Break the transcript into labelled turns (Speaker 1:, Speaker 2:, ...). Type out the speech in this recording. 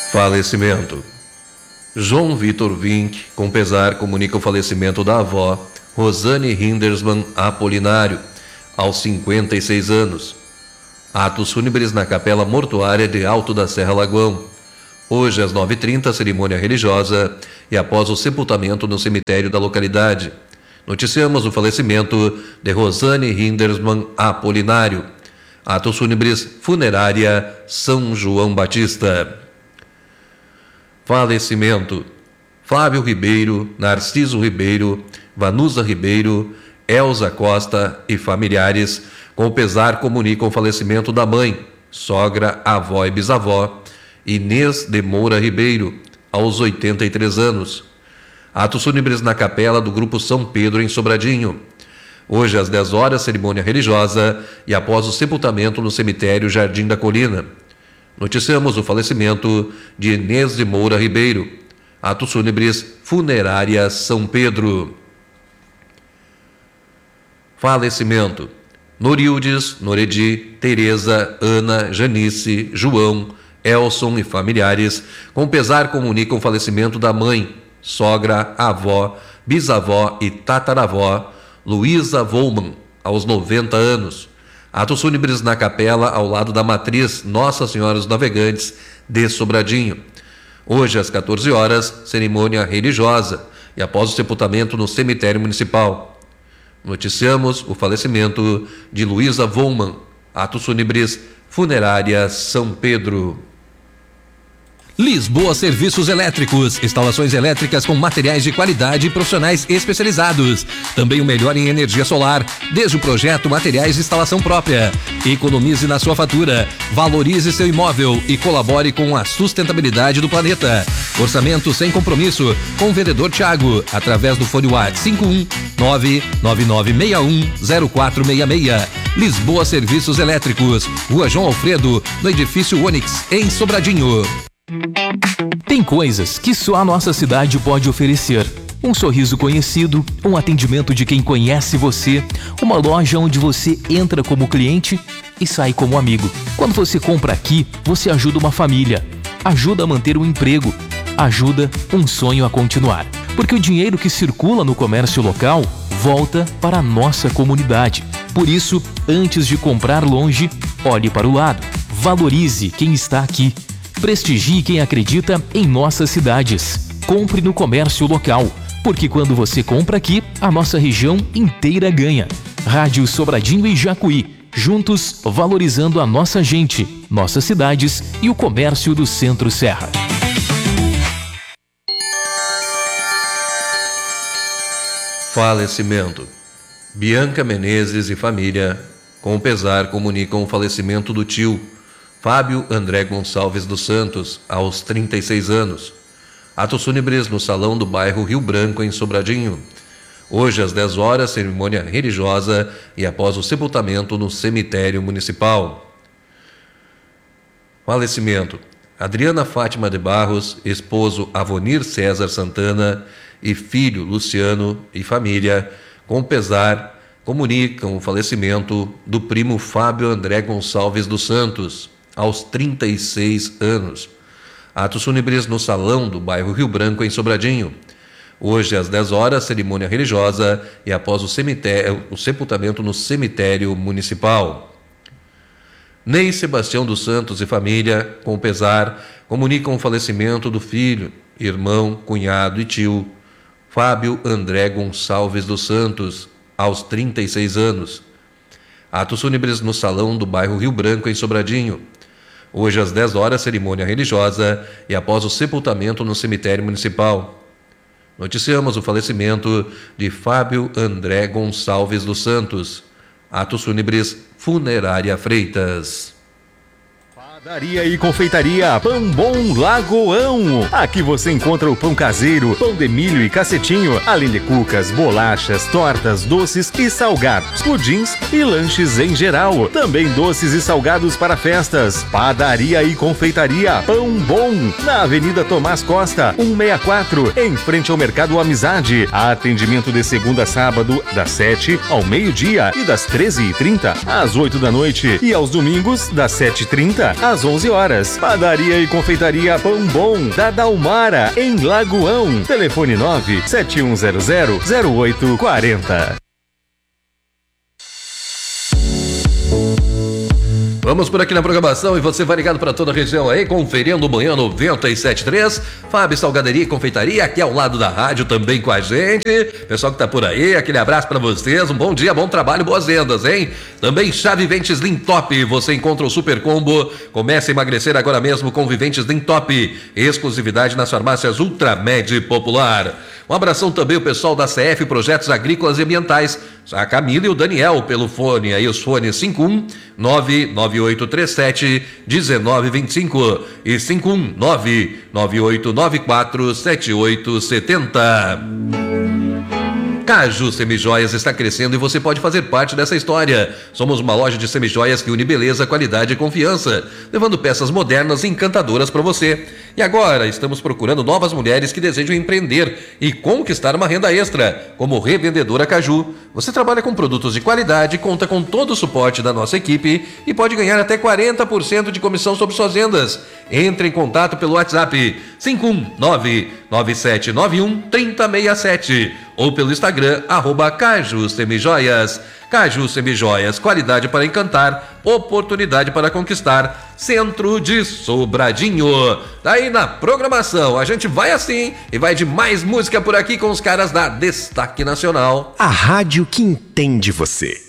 Speaker 1: Falecimento. João Vitor Vink, com pesar, comunica o falecimento da avó, Rosane Hindersmann Apolinário, aos 56 anos. Atos fúnebres na Capela Mortuária de Alto da Serra Lagoão. Hoje, às 9h30, cerimônia religiosa e após o sepultamento no cemitério da localidade. Noticiamos o falecimento de Rosane Hindersmann Apolinário. Atos fúnebres, funerária São João Batista. Falecimento. Flávio Ribeiro, Narciso Ribeiro, Vanusa Ribeiro, Elza Costa e familiares, com pesar, comunicam o falecimento da mãe, sogra, avó e bisavó, Inês de Moura Ribeiro, aos 83 anos. Atos fúnebres na capela do Grupo São Pedro, em Sobradinho. Hoje, às 10 horas, cerimônia religiosa e após o sepultamento no cemitério Jardim da Colina. Noticiamos o falecimento de Inês de Moura Ribeiro. Atos fúnebres, funerária São Pedro. Falecimento. Norildes, Noredi, Tereza, Ana, Janice, João, Elson e familiares, com pesar, comunicam o falecimento da mãe, sogra, avó, bisavó e tataravó, Luísa Volman, aos 90 anos. Atos fúnebres na capela ao lado da matriz Nossa Senhora dos Navegantes de Sobradinho. Hoje, às 14 horas, cerimônia religiosa e após o sepultamento no cemitério municipal. Noticiamos o falecimento de Luísa Volman. Atos fúnebres, funerária São Pedro.
Speaker 2: Lisboa Serviços Elétricos, instalações elétricas com materiais de qualidade e profissionais especializados. Também o melhor em energia solar, desde o projeto, materiais de instalação própria. Economize na sua fatura, valorize seu imóvel e colabore com a sustentabilidade do planeta. Orçamento sem compromisso com o vendedor Thiago, através do fone WhatsApp 51999610466. Lisboa Serviços Elétricos, Rua João Alfredo, no edifício Onix, em Sobradinho.
Speaker 3: Tem coisas que só a nossa cidade pode oferecer. Um sorriso conhecido, um atendimento de quem conhece você, uma loja onde você entra como cliente e sai como amigo. Quando você compra aqui, você ajuda uma família, ajuda a manter um emprego, ajuda um sonho a continuar. Porque o dinheiro que circula no comércio local volta para a nossa comunidade. Por isso, antes de comprar longe, olhe para o lado. Valorize quem está aqui. Prestigie quem acredita em nossas cidades. Compre no comércio local, porque quando você compra aqui, a nossa região inteira ganha. Rádio Sobradinho e Jacuí, juntos valorizando a nossa gente, nossas cidades e o comércio do Centro-Serra.
Speaker 1: Falecimento. Bianca Menezes e família, com pesar, comunicam o falecimento do tio Fábio André Gonçalves dos Santos, aos 36 anos. Atos fúnebres no salão do bairro Rio Branco, em Sobradinho. Hoje, às 10 horas, cerimônia religiosa e após o sepultamento no cemitério municipal. Falecimento. Adriana Fátima de Barros, esposo Avonir César Santana e filho Luciano e família, com pesar, comunicam o falecimento do primo Fábio André Gonçalves dos Santos, aos 36 anos. Atos fúnebres no salão do bairro Rio Branco, em Sobradinho. Hoje, às 10 horas, cerimônia religiosa e após o sepultamento no cemitério municipal. Ney Sebastião dos Santos e família, com pesar, comunicam o falecimento do filho, irmão, cunhado e tio, Fábio André Gonçalves dos Santos, aos 36 anos. Atos fúnebres no salão do bairro Rio Branco, em Sobradinho. Hoje, às 10 horas, cerimônia religiosa e após o sepultamento no cemitério municipal. Noticiamos o falecimento de Fábio André Gonçalves dos Santos. Atos fúnebres, funerária Freitas.
Speaker 4: Padaria e confeitaria Pão Bom Lagoão. Aqui você encontra o pão caseiro, pão de milho e cacetinho, além de cucas, bolachas, tortas, doces e salgados, pudins e lanches em geral. Também doces e salgados para festas. Padaria e confeitaria Pão Bom, na Avenida Tomás Costa, 164, em frente ao Mercado Amizade. Atendimento de segunda a sábado, das 7 ao meio-dia e das 13h30 às 8 da noite. E aos domingos, das 7h30 às 11 horas. Padaria e confeitaria Pão Bom, da Dalmara, em Lagoão. Telefone 97100-0840.
Speaker 1: Vamos por aqui na programação e você vai ligado para toda a região aí, conferindo o Manhã 97.3, Fábio Salgaderia e Confeitaria, aqui ao lado da rádio também com a gente. Pessoal que tá por aí, aquele abraço para vocês, um bom dia, bom trabalho, boas vendas, hein? Também Chá Viventes Lintop, você encontra o super combo, comece a emagrecer agora mesmo com Viventes Lintop, exclusividade nas farmácias Ultramed Popular. Um abração também o pessoal da CF Projetos Agrícolas e Ambientais, a Camila e o Daniel pelo fone, aí os fones 51998371925 e 51998947870. Caju Semijoias está crescendo e você pode fazer parte dessa história. Somos uma loja de semijoias que une beleza, qualidade e confiança, levando peças modernas e encantadoras para você. E agora estamos procurando novas mulheres que desejam empreender e conquistar uma renda extra, como revendedora Caju. Você trabalha com produtos de qualidade, conta com todo o suporte da nossa equipe e pode ganhar até 40% de comissão sobre suas vendas. Entre em contato pelo WhatsApp 51997913067 ou pelo Instagram @Caju Semijoias. Caju Semijoias, qualidade para encantar, oportunidade para conquistar, Centro de Sobradinho. Daí na programação, a gente vai assim e vai de mais música por aqui com os caras da Destaque Nacional.
Speaker 5: A rádio que entende você.